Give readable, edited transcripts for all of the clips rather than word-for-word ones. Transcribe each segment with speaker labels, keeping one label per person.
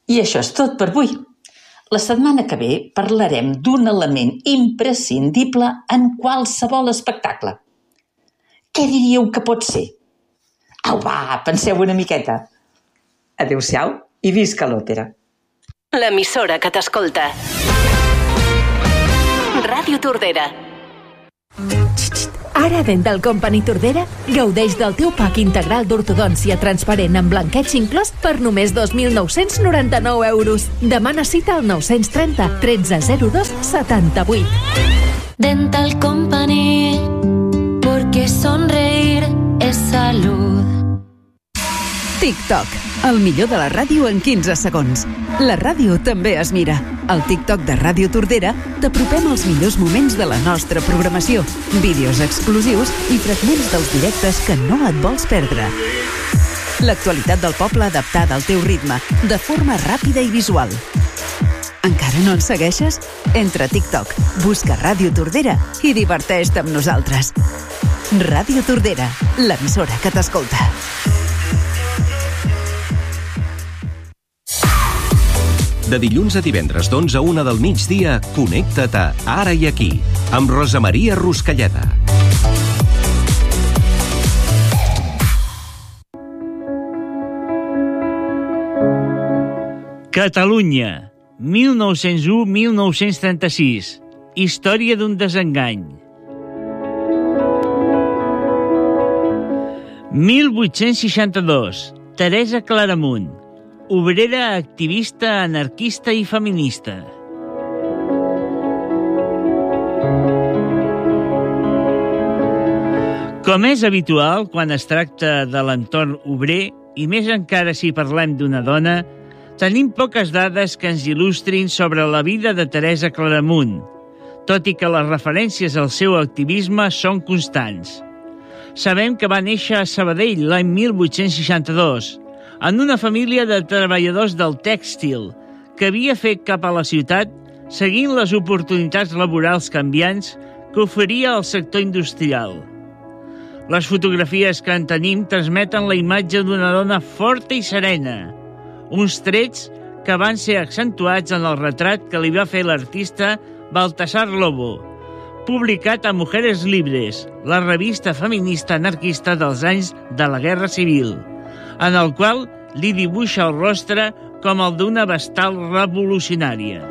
Speaker 1: I això és tot per avui. La setmana que ve parlarem d'un element imprescindible en qualsevol espectacle. Què diríeu que pot ser? Au, va, penseu una miqueta. Adéu-siau i visca l'òpera.
Speaker 2: L'emissora que t'escolta. Ràdio Tordera.
Speaker 3: Ara Dental Company Tordera gaudeix del teu pack integral d'ortodòncia transparent amb blanqueig inclòs per només 2.999 euros. Demana cita al 930 1302 78.
Speaker 4: Dental Company, porque sonreír es salud.
Speaker 5: TikTok, el millor de la ràdio en 15 segons. La ràdio també es mira. Al TikTok de Ràdio Tordera t'apropem els millors moments de la nostra programació, vídeos exclusius i fragments dels directes que no et vols perdre. L'actualitat del poble adaptada al teu ritme, de forma ràpida i visual. Encara no ens segueixes? Entra a TikTok, busca Ràdio Tordera i diverteix-te amb nosaltres. Ràdio Tordera, l'emissora que t'escolta.
Speaker 6: De dilluns a divendres d'11 a 1 del migdia, connecta't a Ara i Aquí, amb Rosa Maria Ruscalleda.
Speaker 7: Catalunya, 1901-1936. Història d'un desengany. 1862. Teresa Claramunt, obrera, activista, anarquista i feminista. Com és habitual quan es tracta de l'entorn obrer, i més encara si parlem d'una dona, tenim poques dades que ens il·lustrin sobre la vida de Teresa Claramunt, tot i que les referències al seu activisme són constants. Sabem que va néixer a Sabadell l'any 1862, en una família de treballadors del tèxtil que havia fet cap a la ciutat seguint les oportunitats laborals canviants que oferia el sector industrial. Les fotografies que en tenim transmeten la imatge d'una dona forta i serena, uns trets que van ser accentuats en el retrat que li va fer l'artista Baltasar Lobo, publicat a Mujeres Libres, la revista feminista anarquista dels anys de la Guerra Civil, en el qual li dibuixa el rostre com el d'una vestal revolucionària.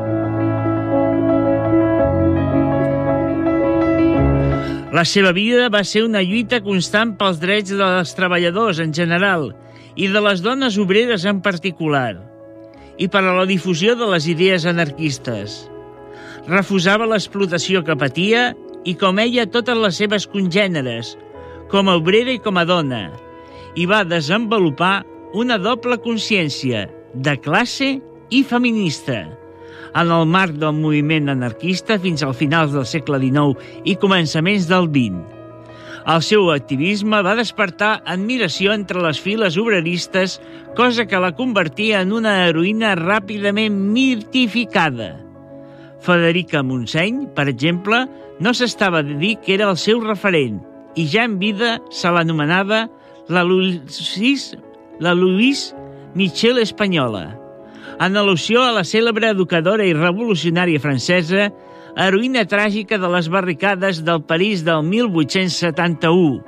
Speaker 7: La seva vida va ser una lluita constant pels drets dels treballadors en general i de les dones obreres en particular, i per a la difusió de les idees anarquistes. Refusava l'explotació que patia i, com ella, totes les seves congèneres, com a obrera i com a dona, i va desenvolupar una doble consciència de classe i feminista en el marc del moviment anarquista fins al finals del segle XIX i començaments del XX. El seu activisme va despertar admiració entre les files obreristes, cosa que la convertia en una heroïna ràpidament mitificada. Federica Montseny, per exemple, no s'estava de dir que era el seu referent i ja en vida se l'anomenava la Louise Michel espanyola, en al·lusió a la cèlebre educadora i revolucionària francesa, heroïna tràgica de les barricades del París del 1871.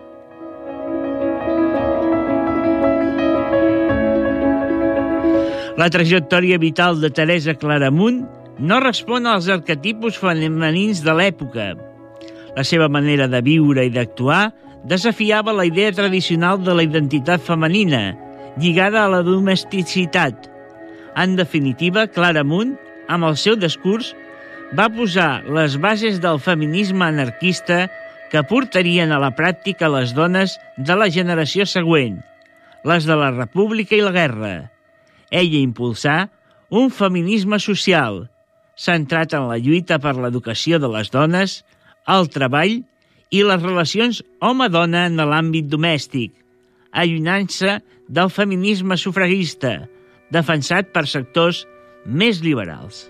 Speaker 7: La trajectòria vital de Teresa Claramunt no respon als arquetipus femenins de l'època. La seva manera de viure i d'actuar desafiava la idea tradicional de la identitat femenina, lligada a la domesticitat. En definitiva, Claramunt, amb el seu discurs, va posar les bases del feminisme anarquista que portarien a la pràctica les dones de la generació següent, les de la República i la Guerra. Ella impulsà un feminisme social, centrat en la lluita per l'educació de les dones, el treball i les relacions home-dona en l'àmbit domèstic, allunyant-se del feminisme sufragista, defensat per sectors més liberals.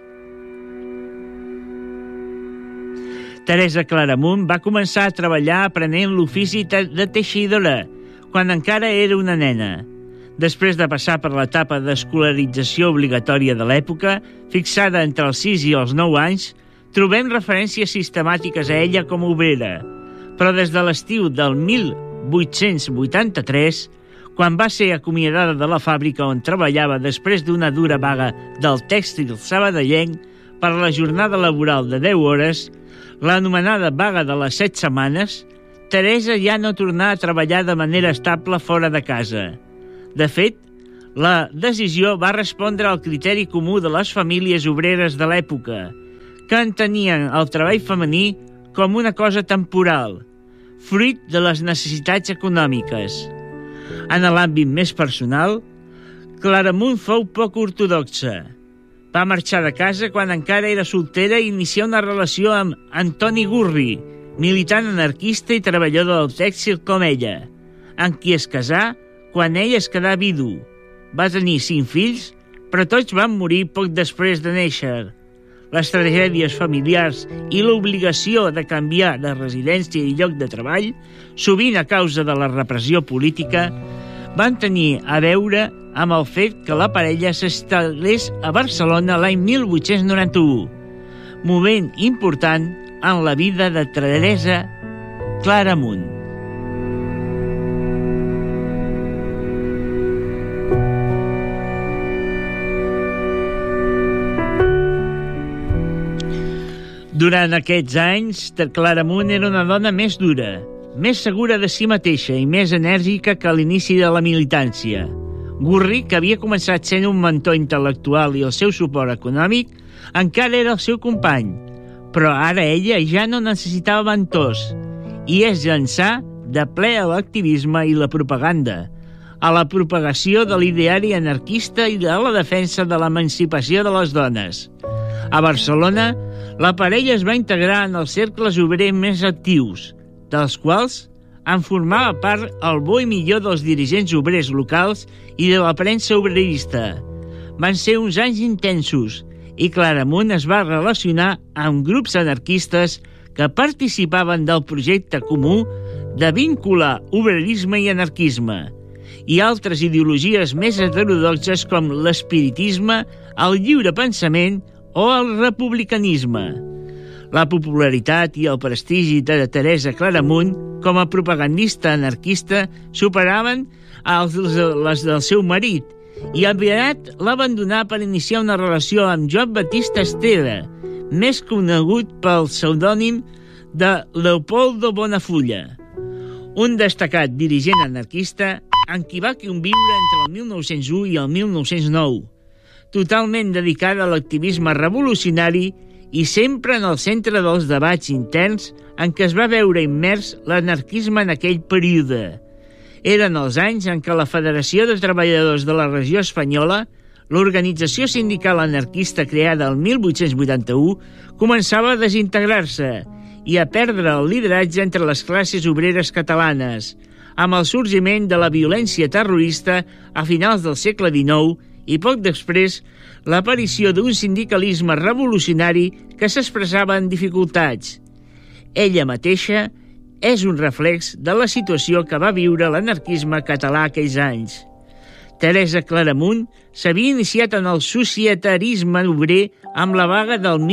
Speaker 7: Teresa Claramunt va començar a treballar aprenent l'ofici de teixidora quan encara era una nena. Després de passar per l'etapa d'escolarització obligatòria de l'època, fixada entre els 6 i els 9 anys, trobem referències sistemàtiques a ella com a obrera. Però des de l'estiu del 1883, quan va ser acomiadada de la fàbrica on treballava després d'una dura vaga del tèxtil sabadellenc per la jornada laboral de 10 hores, l'anomenada vaga de les 7 setmanes, Teresa ja no tornà a treballar de manera estable fora de casa. De fet, la decisió va respondre al criteri comú de les famílies obreres de l'època, que entenien el treball femení com una cosa temporal, fruit de les necessitats econòmiques. En l'àmbit més personal, Claramunt fou poc ortodoxa. Va marxar de casa quan encara era soltera i iniciar una relació amb Antoni Gurri, militant anarquista i treballador del tèxtil com ella, amb qui es casà quan ell es quedà vidu. Va tenir 5 fills, però tots van morir poc després de néixer. Les tragèdies familiars i l'obligació de canviar de residència i lloc de treball, sovint a causa de la repressió política, van tenir a veure amb el fet que la parella s'instal·lés a Barcelona l'any 1891, moment important en la vida de Teresa Claramunt. Durant aquests anys, Claramunt era una dona més dura, més segura de si mateixa i més enèrgica que a l'inici de la militància. Gurri, que havia començat sent un mentor intel·lectual i el seu suport econòmic, encara era el seu company, però ara ella ja no necessitava mentors i es llançà de ple a l'activisme i la propaganda, a la propagació de l'ideari anarquista i a la defensa de l'emancipació de les dones. A Barcelona, la parella es va integrar en els cercles obrers més actius, dels quals en formava part el bo i millor dels dirigents obrers locals i de la premsa obrerista. Van ser uns anys intensos i Claramunt es va relacionar amb grups anarquistes que participaven del projecte comú de vincular obrerisme i anarquisme i altres ideologies més heterodoxes com l'espiritisme, el lliure pensament o el republicanisme. La popularitat i el prestigi de Teresa Claramunt com a propagandista anarquista superaven les del seu marit i aviat l'abandonà per iniciar una relació amb Joan Batista Esteve, més conegut pel pseudònim de Leopoldo Bonafulla, un destacat dirigent anarquista en qui va conviure entre el 1901 i el 1909, totalment dedicada a l'activisme revolucionari i sempre en el centre dels debats interns en què es va veure immers l'anarquisme en aquell període. Eren els anys en què la Federació de Treballadors de la Regió Espanyola, l'organització sindical anarquista creada el 1881, començava a desintegrar-se i a perdre el lideratge entre les classes obreres catalanes, amb el sorgiment de la violència terrorista a finals del segle XIX i poc després l'aparició d'un sindicalisme revolucionari que s'expressava en dificultats. Ella mateixa és un reflex de la situació que va viure l'anarquisme català aquells anys. Teresa Claramunt s'havia iniciat en el societarisme obrer amb la vaga del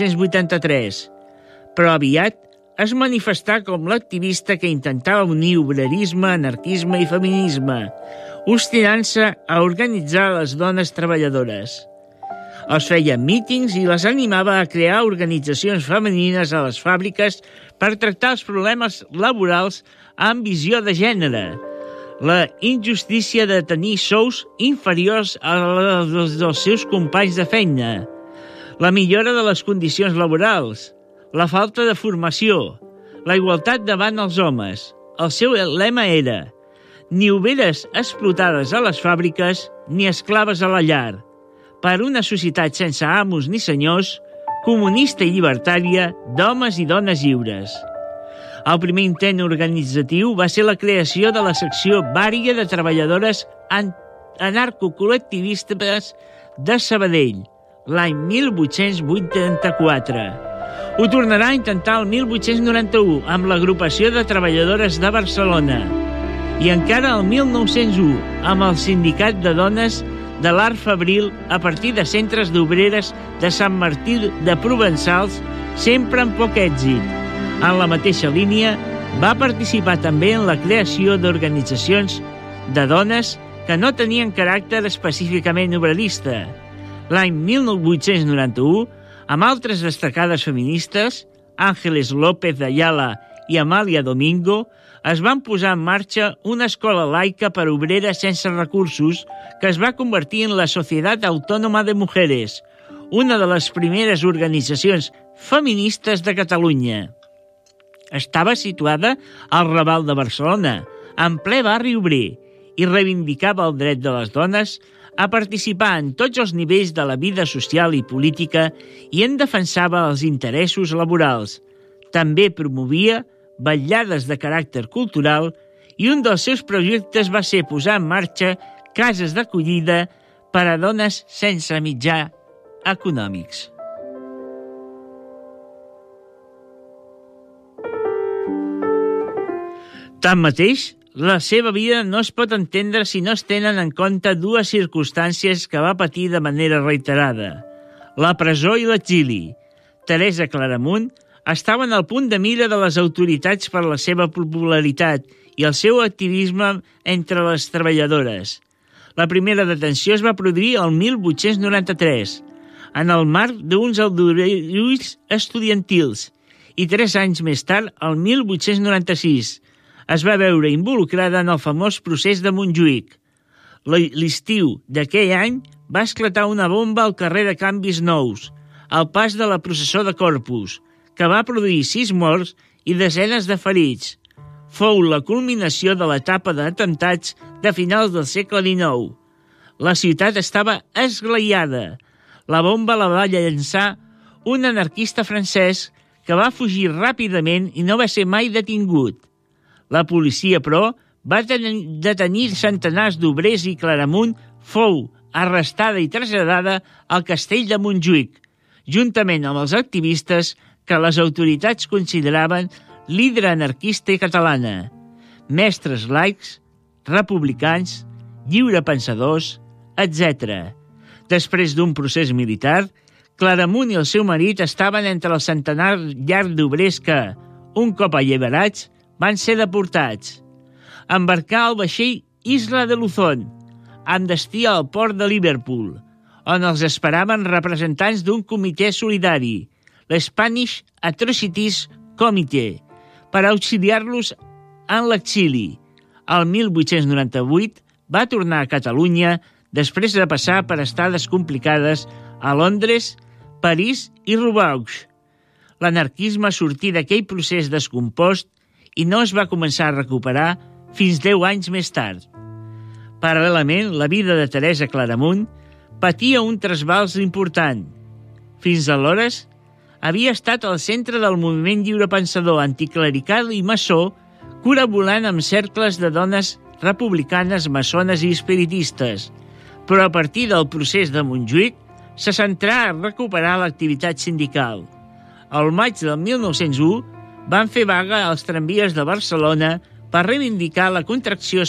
Speaker 7: 1883, però aviat es manifestà com l'activista que intentava unir obrerisme, anarquisme i feminisme, obstinant-se a organitzar les dones treballadores. Els feia mítings i les animava a crear organitzacions femenines a les fàbriques per tractar els problemes laborals amb visió de gènere, la injustícia de tenir sous inferiors als dels seus companys de feina, la millora de les condicions laborals, la falta de formació, la igualtat davant els homes. El seu lema era ni obreres explotades a les fàbriques ni esclaves a la llar, per una societat sense amos ni senyors, comunista i llibertària d'homes i dones lliures. El primer intent organitzatiu va ser la creació de la secció Bària de Treballadores Anarcocol·lectivistes de Sabadell, l'any 1884. Ho tornarà a intentar el 1891 amb l'Agrupació de Treballadores de Barcelona I encara el 1901, amb el Sindicat de Dones de l'Art Fabril a partir de centres d'obreres de Sant Martí de Provençals, sempre amb poc èxit. En la mateixa línia, va participar també en la creació d'organitzacions de dones que no tenien caràcter específicament obrerista. L'any 1891, amb altres destacades feministes, Ángeles López de Ayala i Amàlia Domingo, es van posar en marxa una escola laica per obreres sense recursos que es va convertir en la Societat Autònoma de Mujeres, una de les primeres organitzacions feministes de Catalunya. Estava situada al Raval de Barcelona, en ple barri obrer, i reivindicava el dret de les dones a participar en tots els nivells de la vida social i política i en defensava els interessos laborals. També promovia vetllades de caràcter cultural i un dels seus projectes va ser posar en marxa cases d'acollida per a dones sense mitjà econòmics. Tanmateix, la seva vida no es pot entendre si no es tenen en compte dues circumstàncies que va patir de manera reiterada: la presó i l'exili. Teresa Claramunt estaven al punt de mira de les autoritats per la seva popularitat i el seu activisme entre les treballadores. La primera detenció es va produir el 1893, en el marc d'uns aldarulls estudiantils, i 3 anys més tard, el 1896, es va veure involucrada en el famós procés de Montjuïc. L'estiu d'aquell any va esclatar una bomba al carrer de Canvis Nous, al pas de la processó de Corpus, que va produir 6 morts i desenes de ferits. Fou la culminació de l'etapa d'atemptats de finals del segle XIX. La ciutat estava esglaiada. La bomba la va llançar un anarquista francès que va fugir ràpidament i no va ser mai detingut. La policia, però, va detenir centenars d'obrers i Claramunt fou arrestada i traslladada al castell de Montjuïc, juntament amb els activistes que les autoritats consideraven líder anarquista i catalana, mestres laics, republicans, lliurepensadors, etc. Després d'un procés militar, Claramunt i el seu marit estaven entre el centenar llarg d'obrers que, un cop alliberats, van ser deportats. Embarcar al vaixell Isla de Luzón, amb destí al port de Liverpool, on els esperaven representants d'un comitè solidari, l'Spanish Atrocities Committee, per auxiliar-los en l'exili. El 1898 va tornar a Catalunya després de passar per estades complicades a Londres, París i Roubaix. L'anarquisme sortí d'aquell procés descompost i no es va començar a recuperar fins 10 anys més tard. Paral·lelament, la vida de Teresa Claramunt patia un trasbals important. Fins aleshores, havia estat al centre del moviment lliurepensador anticlerical i maçó, col·laborant amb cercles de dones republicanes, maçones i espiritistes, però a partir del procés de Montjuïc se centrà a recuperar l'activitat sindical. Al maig del 1901 van fer vaga als tramvies de Barcelona per reivindicar la contractació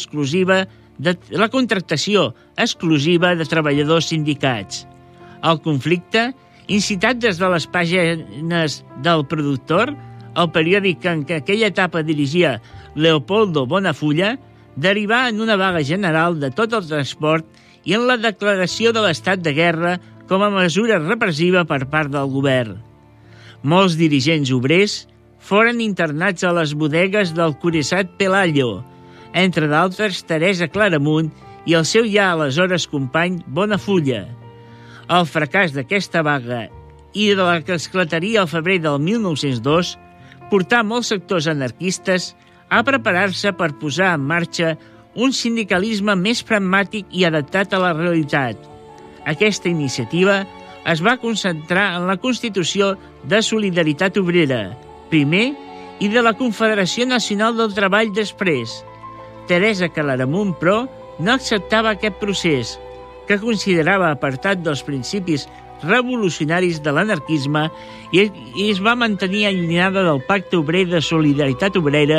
Speaker 7: exclusiva de treballadors sindicats. El conflicte, incitat des de les pàgines del productor, el periòdic en què aquella etapa dirigia Leopoldo Bonafulla, derivà en una vaga general de tot el transport i en la declaració de l'estat de guerra com a mesura repressiva per part del govern. Molts dirigents obrers foren internats a les bodegues del Cursat Pelayo, entre d'altres Teresa Claramunt i el seu ja aleshores company Bonafulla. El fracàs d'aquesta vaga i de la que esclataria al febrer del 1902 portà molts sectors anarquistes a preparar-se per posar en marxa un sindicalisme més pragmàtic i adaptat a la realitat. Aquesta iniciativa es va concentrar en la constitució de Solidaritat Obrera, primer, i de la Confederació Nacional del Treball després. Teresa Claramunt, però, no acceptava aquest procés, que considerava apartat dels principis revolucionaris de l'anarquisme i es va mantenir allunyada del Pacte Obrer de Solidaritat Obrera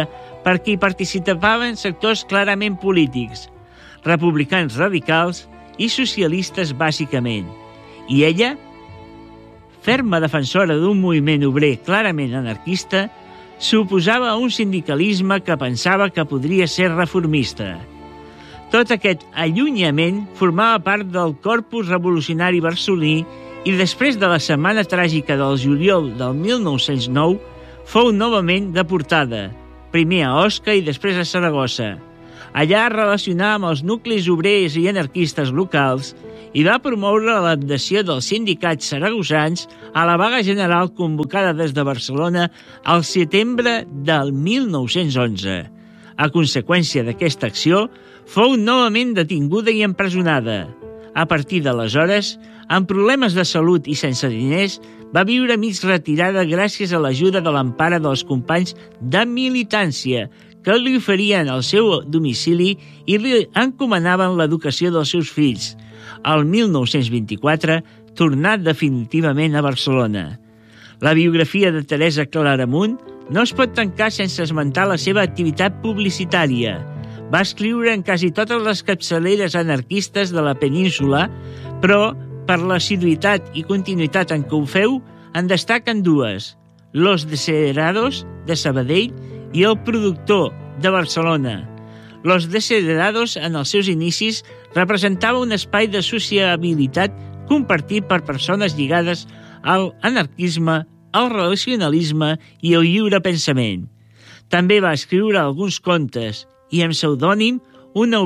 Speaker 7: perquè hi participaven sectors clarament polítics, republicans radicals i socialistes bàsicament. I ella, ferma defensora d'un moviment obrer clarament anarquista, s'oposava a un sindicalisme que pensava que podria ser reformista. Tot aquest allunyament formava part del corpus revolucionari barceloní i després de la setmana tràgica del juliol del 1909 fou novament deportada, primer a Osca i després a Saragossa. Allà es relacionà amb els nuclis obrers i anarquistes locals i va promoure l'adhesió dels sindicats saragossans a la vaga general convocada des de Barcelona al setembre del 1911. A conseqüència d'aquesta acció, fou novament detinguda i empresonada. A partir d'aleshores, amb problemes de salut i sense diners, va viure mig retirada gràcies a l'ajuda de l'empara dels companys de militància que li oferien el seu domicili i li encomanaven l'educació dels seus fills. El 1924 tornà definitivament a Barcelona. La biografia de Teresa Claramunt no es pot tancar sense esmentar la seva activitat publicitària. Va escriure en quasi totes les capçaleres anarquistes de la península, però per l'assiduïtat i continuïtat en què ho feu, en destaquen dues: Los Desheredados, de Sabadell, i El Productor, de Barcelona. Los Desheredados, en els seus inicis, representava un espai de sociabilitat compartit per persones lligades al anarquisme, al relacionalisme i al lliure pensament. També va escriure alguns contes i, amb pseudònim, una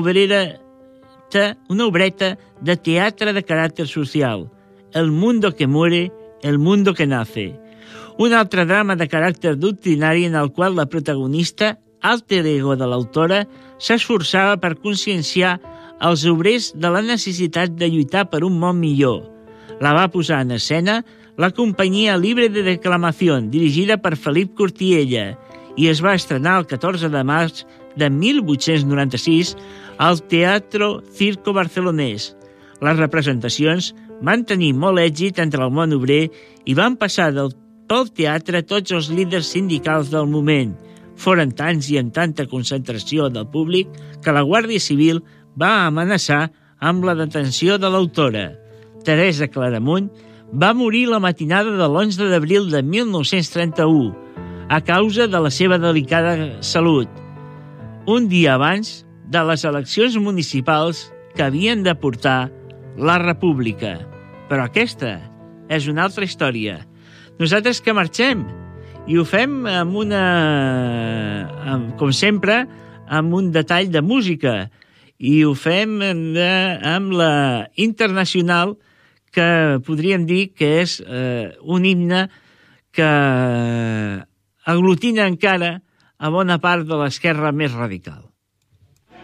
Speaker 7: obreta de teatre de caràcter social, El mundo que muere, el mundo que nace. Un altre drama de caràcter doctrinari en el qual la protagonista, alter ego de l'autora, s'esforçava per conscienciar els obrers de la necessitat de lluitar per un món millor. La va posar en escena la Companyia Libre de Declamación, dirigida per Felip Cortiella, i es va estrenar el 14 de març de 1896 al Teatro Circo Barcelonès. Les representacions van tenir molt èxit entre el món obrer i van passar pel teatre tots els líders sindicals del moment. Foren tants i amb tanta concentració del públic que la Guàrdia Civil va amenaçar amb la detenció de l'autora. Teresa Claramunt va morir la matinada de l'11 d'abril de 1931 a causa de la seva delicada salut, un dia abans de les eleccions municipals que havien de portar la República. Però aquesta és una altra història. Nosaltres que marxem i ho fem com sempre, amb un detall de música. I ho fem amb la Internacional, que podríem dir que és un himne que aglutina encara a bona part de l'esquerra més radical.